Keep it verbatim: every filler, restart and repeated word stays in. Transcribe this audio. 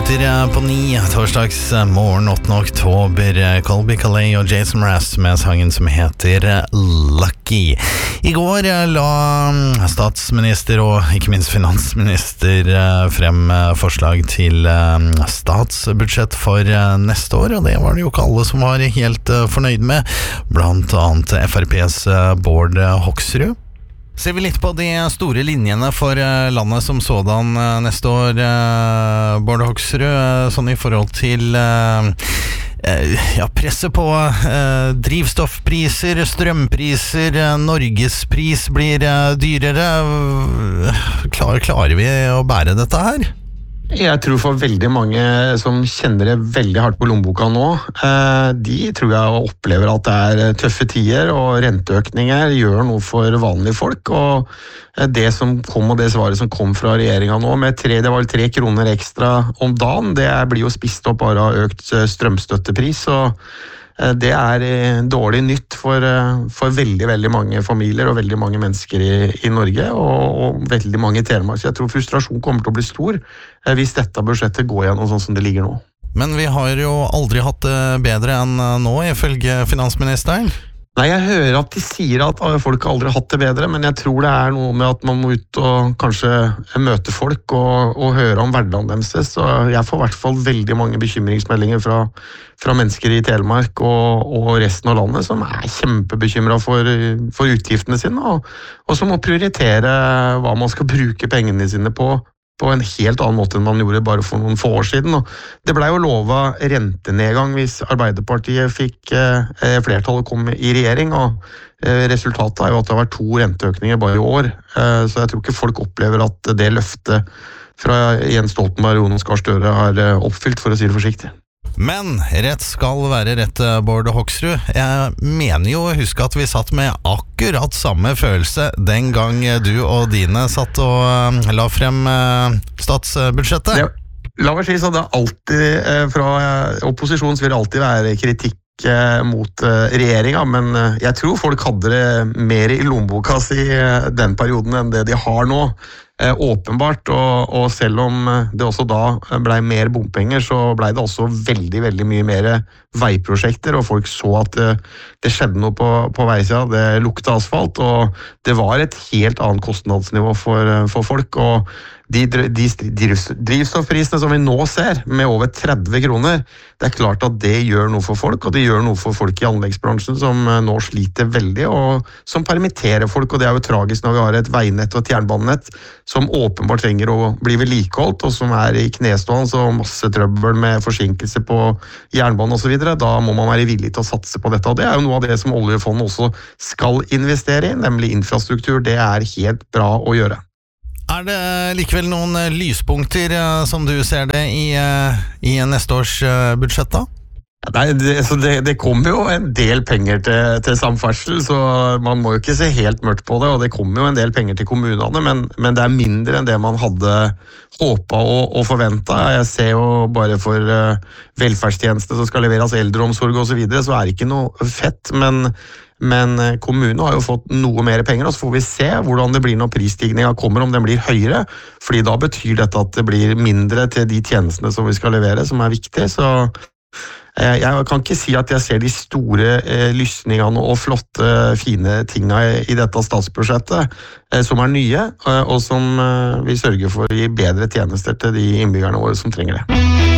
minutter på ni, torsdags morgen åttende oktober. Colby Calais og Jason Mraz med sangen som heter Lucky. I går la statsminister og ikke minst finansminister frem forslag til statsbudsjett for neste år, og det var det jo ikke alle som var helt fornøyd med, blant annet F R P's Bård Hoksrud. Ser vi litt på de store linjene for landet som sådan neste år, Bård Hoksrud, sånn i forhold til ja, presset på drivstoffpriser, strømpriser, Norgespris blir dyrere. Klar, klarer vi å bære dette her? Jeg tror for veldig mange som kjenner det veldig hardt på lommeboka nå, de tror jeg opplever at det er tøffe tider, og renteøkninger gjør noe for vanlige folk, og det som kom, og det svaret som kom fra regjeringen nå, med tre, det var tre kroner ekstra om dagen, det blir jo spist opp bare av økt strømstøttepris, og det er dårlig nytt for, for veldig, veldig mange familier og veldig mange mennesker i, i Norge og, og veldig mange i Telemark. Så jeg tror frustrasjon kommer til å bli stor hvis dette budsjettet går gjennom sånn som det ligger nå. Men vi har jo aldri hatt det bedre enn nå, ifølge finansministeren. Nei, jeg hører at de sier at folk aldri har hatt det bedre, men jeg tror det er noe med at man må ut og kanskje møte folk og, og høre om hverdagen deres. Så jeg får i hvert fall veldig mange bekymringsmeldinger fra, fra mennesker i Telemark og, og resten av landet som er kjempebekymret for, for utgiftene sine, og, og som må prioritere hva man skal bruke pengene sine på, på en helt annen måte enn man gjorde bare for noen få år siden. Og det ble jo lovet rentenedgang hvis Arbeiderpartiet fikk eh, flertallet kom i regjering, og eh, resultatet er jo at det har vært to renteøkninger bare i år. Eh, så jeg tror ikke folk opplever at det løftet fra Jens Stoltenberg og Jonas Gahr Støre har eh, oppfylt, for å si det forsiktig. Men rett skal være rett, Bård Hoksrud. Jeg mener jo å huske at vi satt med akkurat samme følelse den gang du og dine satt og la frem statsbudsjettet. Ja, la meg si så det er alltid, fra opposisjonen vil det alltid være kritikk mot regjeringen, men jeg tror folk hadde det mer i lommeboka si den perioden enn det de har nå. Åpenbart, og, og selv om det også da ble mer bompenger, så ble det også veldig, veldig mye mer veiprosjekter, og folk så at det, det skjedde noe på, på veisida, det lukte asfalt, og det var et helt annet kostnadsnivå for, for folk, og de, de drivstoffprisene som vi nå ser, med over tretti kroner, det er klart at det gjør noe for folk, og det gjør noe for folk i anleggsbransjen som nå sliter veldig, og som permitterer folk, og det er jo tragisk når vi har et veinett og et jernbanenett som åpenbart trenger å bli vedlikeholdt, og som er i knestående og masse trøbbel med forsinkelse på jernbanen og så videre. Da må man være villig til å satse på dette, og det er jo noe av det som oljefondet også skal investere i, nemlig infrastruktur. Det er helt bra å gjøre. Er det likevel noen lyspunkter som du ser det i, i neste års budsjett da? Nei, det, så det, det kommer jo en del penger til, til samferdsel, så man må jo ikke se helt mørkt på det, og det kommer jo en del penger til kommunene, men, men det er mindre enn det man hadde håpet og, og forventet. Jeg ser jo bare for uh, velferdstjenester som skal leveres eldreomsorg og så videre, så er det ikke noe fett, men Men kommunen har jo fått noe mer penger, og så får vi se hvordan det blir når prisstigningen kommer, om den blir høyere, fordi da betyr dette at det blir mindre til de tjenestene som vi skal levere, som er viktig. Så eh, jeg kan ikke si at jeg ser de store eh, lysningene og flotte, fine tingene i, i dette statsbudsjettet, eh, som er nye, eh, og som eh, vil sørge for å gi bedre tjenester til de innbyggerne våre som trenger det.